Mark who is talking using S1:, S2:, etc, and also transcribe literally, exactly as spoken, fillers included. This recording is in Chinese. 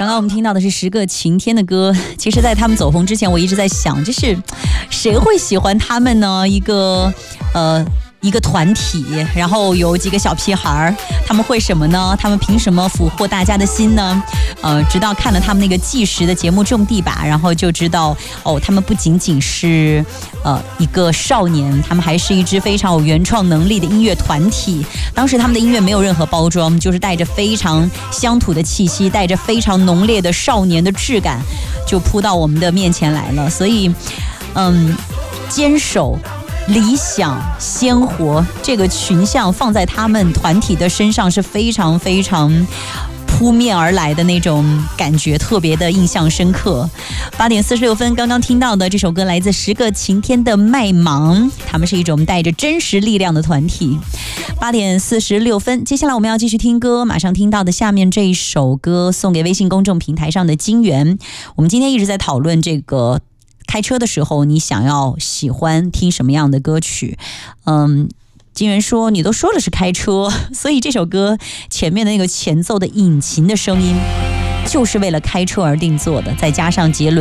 S1: 刚刚我们听到的是十个晴天的歌，其实在他们走红之前，我一直在想，就是谁会喜欢他们呢？一个呃一个团体，然后有几个小屁孩，他们会什么呢？他们凭什么俘获大家的心呢？呃，直到看了他们那个计时的节目《种地吧》，然后就知道哦，他们不仅仅是呃一个少年，他们还是一支非常有原创能力的音乐团体。当时他们的音乐没有任何包装，就是带着非常乡土的气息，带着非常浓烈的少年的质感，就扑到我们的面前来了。所以，嗯，坚守理想鲜活这个群像放在他们团体的身上是非常非常扑面而来的那种感觉，特别的印象深刻。八点四十六分，刚刚听到的这首歌来自十个晴天的麦芒，他们是一种带着真实力量的团体。八点四十六分，接下来我们要继续听歌，马上听到的下面这一首歌送给微信公众平台上的金源。我们今天一直在讨论这个开车的时候，你想要喜欢听什么样的歌曲？嗯，金源说你都说了是开车，所以这首歌前面的那个前奏的引擎的声音就是为了开车而定做的，再加上杰伦